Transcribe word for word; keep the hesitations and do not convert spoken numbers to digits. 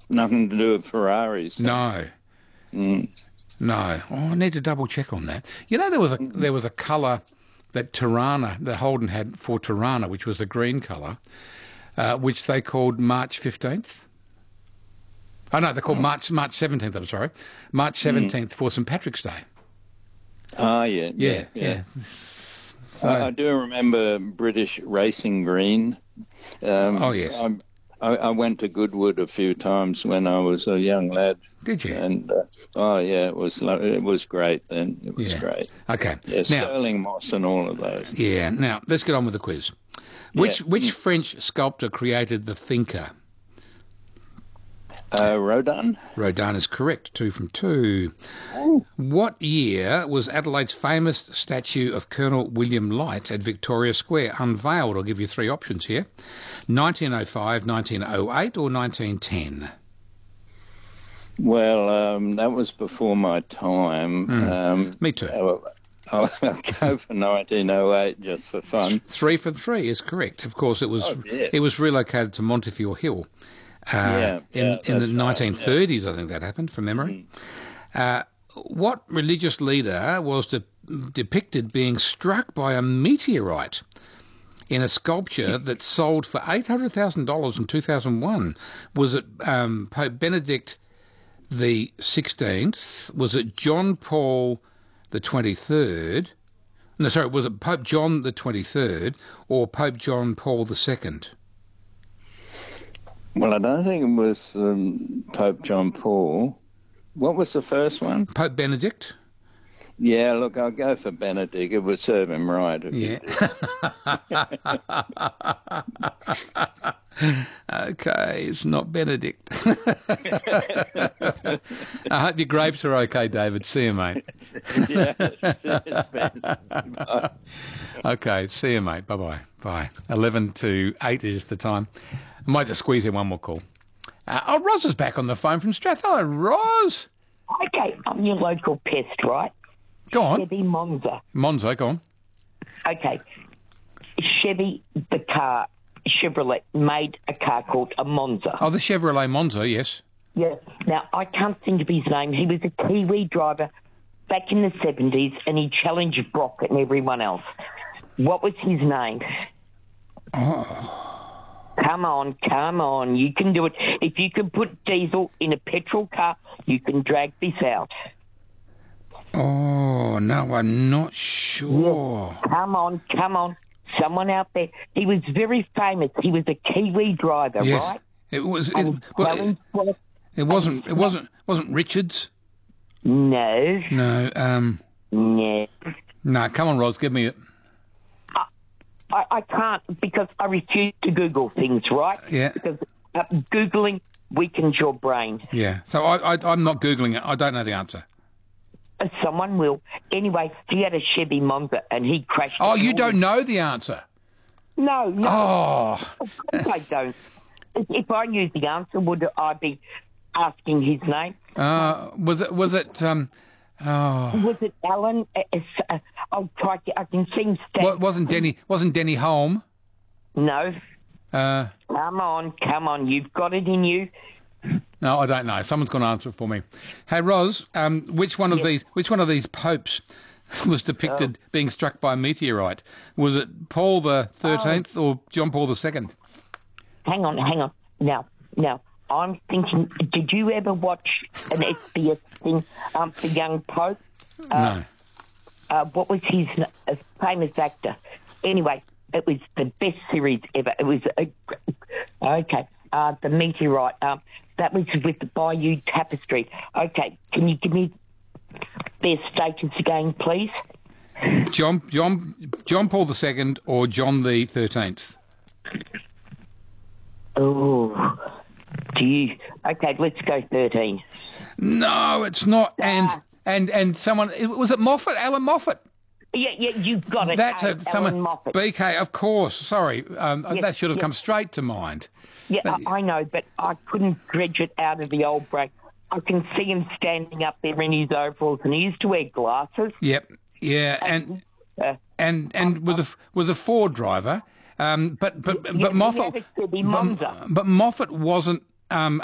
Nothing to do with Ferraris. So. No. Mm. No. Oh, I need to double check on that. You know, there was a there was a colour that Tirana, that Holden had for Tirana, which was a green colour, uh, which they called March fifteenth. Oh, no, they're called March March seventeenth, I'm sorry. March seventeenth mm. for Saint Patrick's Day. Oh, yeah. Yeah, Yeah. yeah. yeah. So, I, I do remember British Racing Green. Um, oh, yes. I, I, I went to Goodwood a few times when I was a young lad. Did you? And uh, oh yeah, it was lo- it was great then. It was yeah. great. Okay. Yeah, now, Sterling Moss and all of those. Yeah. Now let's get on with the quiz. Which yeah. which French sculptor created the Thinker? Uh, Rodin. Rodin is correct. Two from two. Oh. What year was Adelaide's famous statue of Colonel William Light at Victoria Square unveiled? I'll give you three options here: nineteen oh five, nineteen oh eight, or nineteen ten. Well, um, that was before my time. Mm. Um, Me too. I'll, I'll go for nineteen oh eight just for fun. Three for three is correct. Of course, it was oh, yeah. it was relocated to Montefiore Hill. Uh, yeah, in yeah, in the right, nineteen thirties, yeah. I think that happened, from memory. Mm. Uh, what religious leader was de- depicted being struck by a meteorite in a sculpture that sold for eight hundred thousand dollars in two thousand one? Was it um, Pope Benedict the sixteenth? Was it John Paul the twenty-third? No, sorry, was it Pope John the twenty-third or Pope John Paul the second? Well, I don't think it was um, Pope John Paul. What was the first one? Pope Benedict. Yeah, look, I'll go for Benedict. It would serve him right. Yeah. Okay, it's not Benedict. I hope your grapes are okay, David. See you, mate. Yeah, it's best. Okay, see you, mate. Bye-bye. Bye. eleven to eight is the time. I might just squeeze in one more call. Uh, oh, Roz is back on the phone from Strath. Hello, Roz. Okay, I'm your local pest, right? Go on. Chevy Monza. Monza, go on. Okay. Chevy, the car, Chevrolet, made a car called a Monza. Oh, the Chevrolet Monza, yes. Yeah. Now, I can't think of his name. He was a Kiwi driver back in the seventies, and he challenged Brock and everyone else. What was his name? Oh. Come on, come on. You can do it. If you can put diesel in a petrol car, you can drag this out. Oh, no, I'm not sure. Yes. Come on, come on. Someone out there. He was very famous. He was a Kiwi driver, yes. right? It was. It, well, it, it wasn't. It wasn't. Wasn't Richards? No. No. Um. No. No. Come on, Roz. Give me it. I, I, I can't because I refuse to Google things, right? Yeah. Because uh, Googling weakens your brain. Yeah. So I, I, I'm not Googling it. I don't know the answer. Uh, someone will. Anyway, he had a Chevy Monza and he crashed. Oh, you don't know the answer? No, no. Oh. Of course I don't. If, if I knew the answer, would I be asking his name? Uh, was it, was it, um, oh. Was it Alan? Uh, uh, I'll try to, I can see him stand. What, wasn't Denny, wasn't Denny Holm? No. Uh. Come on, come on. You've got it in you. No, I don't know. Someone's going to answer it for me. Hey, Roz, um, which one of yes. these, which one of these popes was depicted oh. being struck by a meteorite? Was it Paul the thirteenth oh. or John Paul the second? Hang on, hang on. Now, now, I'm thinking, did you ever watch an S B S thing, um, The Young Pope? Uh, no. Uh, what was his uh, famous actor? Anyway, it was the best series ever. It was, uh, okay, uh, The Meteorite. Um, that was with the Bayou Tapestry. Okay, can you give me their status again, please? John John John Paul the second or John the thirteenth? Oh, do you? Okay, let's go thirteen. No, it's not. And and and someone was it Moffat? Alan Moffat. Yeah, yeah, you've got it. That's Alan, a someone. Alan Moffat. B K, of course. Sorry, um, yes, that should have yes. come straight to mind. Yeah, but, I, I know, but I couldn't dredge it out of the old brain. I can see him standing up there in his overalls, and he used to wear glasses. Yep, yeah, and uh, and and um, with a with a Ford driver, um, but but yeah, but Moffat, but, but, but Moffat wasn't um,